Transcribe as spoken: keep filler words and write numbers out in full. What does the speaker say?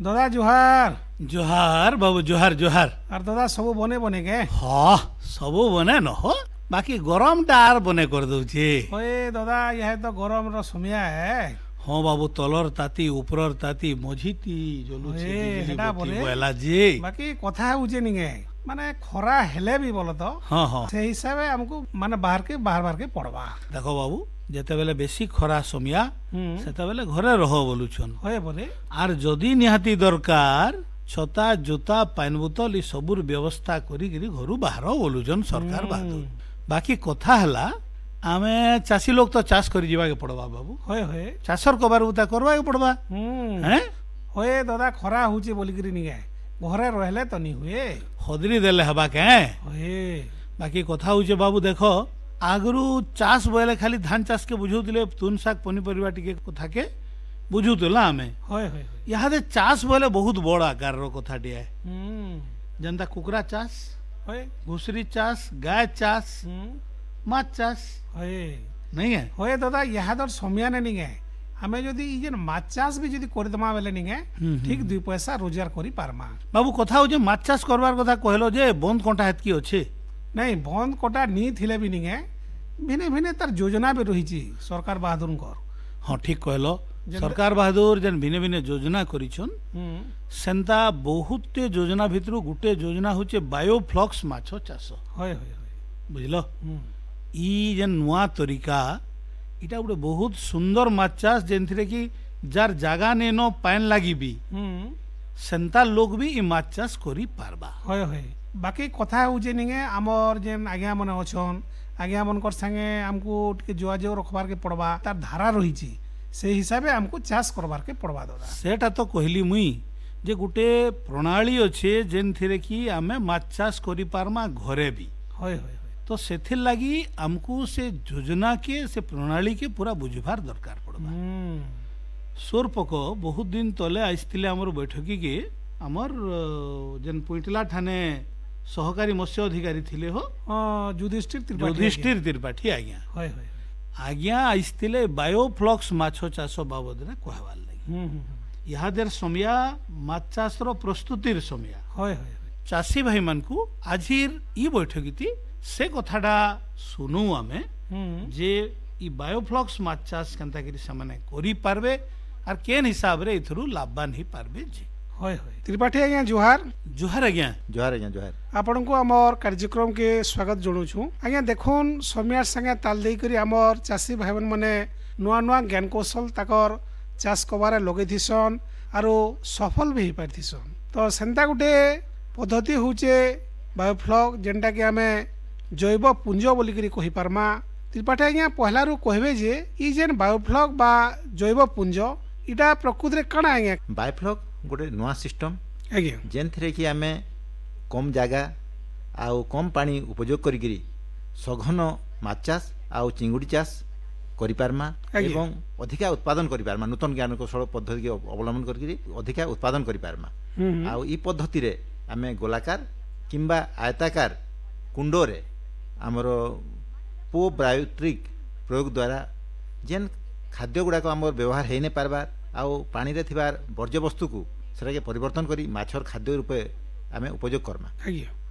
दादा जोहार। जोहार बाबू जोहार जोहार। और दादा सब बने बने के हाँ सबू बने न हो बाकी गरम टार बने कर दउछे। ओए दादा यह तो गरम रो समय है। हाँ बाबू तलर ताती ऊपरर ताती मझीती जलुछे ओए, बिजली हेटा बत्ती बोले। बोला जी। बाकी कथा उजे निगे माने खरा हेले भी बोलो तो हाँ हाँ से हिसाब से हमको माने बाहर के बाहर बाहर के पड़वा। देखो बाबू जेते बेले बेसी खरा समिया हम्म सेते बेले घरे रह बोलुछन। होए बोले आर जदी निहाती दरकार छता जोता पानी बोतल ई सबुर व्यवस्था करी करी घरु बाहर बोलुछन सरकार बहादुर। बाकी कथा हला आमे चासी लोग तो चाष करी जीवा के पड़वा बाबू। होए होए चाषर कबार उता करवा के पड़वा हम्म हैं होए दादा खरा हुचे बोली करी निगे घरे रहले तो नहीं हुए। हदरी देले हबा के होए बाकी कथा होचे बाबू देखो आगरू चाष बोले खाली धान चाष के बुझुतिले तुन शाक पनीपरिया टिके कथा के बुझुतिला आमे। होए होए इहादे चाष बोले बहुत बड़ आकार रो कथा टिया हम्म जनता कुकरा चाष होए घुसरी चाष गाय चाष हम्म माछ चाष होए नहीं है। होए दादा यहाँ तो समय ने निगे हमें जदि ई जेन माछ चाष भी जदि कर दमा बेले निगे ठीक दुई पैसा रोजगार करी पारमा। बाबू कथा हो जे माछ चाष करवार कथा कहलो जे बंद कंटा हेतकी अच्छे नहीं बंद कोटा नी थिले भी निगे भिने भिने तार योजना भी रही सरकार बहादुर कर। हाँ ठीक कहलो सरकार बहादुर जेन भिने भिने योजना करिछन सेंता बहुत योजना भितरु गुटे योजना होचे बायोफ्लक्स माछ चाष। होय होय होय बुझलो हम्म ई जेन नुआ तरीका इटा गोटे बहुत सुंदर माछ चाष जेनथिरे कि जार जागा नेनो पान लागी भी हम्म सेंता लोग भी ई माछ चाष करी पारबा। होय होय बाकी कथा होचे निगे हमर जेन आज्ञा मन अछन आज्ञा मन कर संगे हमको टिके जोगाजोग रखबार के पड़बा तार धारा रही से हिसाबे हमको चाष करबार के पड़बा दादा। सेटा तो कहली मुई जे गुटे प्रणाली अच्छे जेनथिरे कि आमे माछ चाष करी पारमा घरे भी। होय होय होय तो सेथिर लगी हमको से योजना के से प्रणाली के पूरा बुझबार दरकार पड़बा। हम्म सोरपक बहुत दिन तले आइसतिले हमर बैठकी के हमर अ, जेन पुइटला ठाने सहकारी मत्स्य अधिकारी थिले हो अ, युधिष्ठिर त्रिपाठी युधिष्ठिर त्रिपाठी आज्ञा होय होय आज्ञा आइसतिले बायोफ्लक्स माछ चाष बाबद रे कहवार लागि। हम्म हम्म इहादेर समय माछ चाषर प्रस्तुतिर समय होय होय चाषी भाई मानकु आजिर ई बैठकीति से कथाटा सुनु आमे हम्म जे ई बायोफ्लक्स माछ चाष केनता करी सामाने करी पारबे आर केन हिसाब रे इथरु लाभवान ही पारबे जे। होय होय त्रिपाठी आज्ञा जोहार। जुहार आज्ञा। जोहार आज्ञा जोहार। आपण को आमर कार्यक्रम के स्वागत जनाऊँ आज्ञा देखुन समय संगे ताल दे करी आमर चाषी भाई माने नुआ नुआ ज्ञान कौशल ताकर चाष कबारे लगे थीसन आरो सफल भी पार थीसन। तो सेंता गुटे पद्धति होचे बायोफ्लक जेनटा कि आमे जैव पुंज बोली करी कहि पारमा। त्रिपाठी आज्ञा पहला रू कहबे जे ई जेन बायोफ्लक बा जैव पुंज इटा प्रकृति रे कणा आज्ञा। बायोफ्लक गोटे नुआ सिस्टम आज्ञा जेनथिरे कि आमे कम जागा आउ कम पानी उपयोग करिकरी सघन माछ चाष आउ चिंगुड़ी चाष करि पारमा आज्ञा। एवं अधिका उत्पादन करि पारमा नूतन ज्ञान कौशल पद्धति के अवलंबन करिकरी अधिका उत्पादन करि पारमा। हम्म आउ ई पद्धति रे आमे गोलाकार किंबा आयताकार कुंडरे आमर पो बायोट्रिक प्रयोग द्वारा जेन खाद्य गुड़ाक आम व्यवहार हो नहीं पार्बार आउ पानी रे थिबार वर्ज्य वस्तु को सेटा के परिवर्तन करी माछर खाद्य रूपे आमे उपयोग करमा। आज्ञा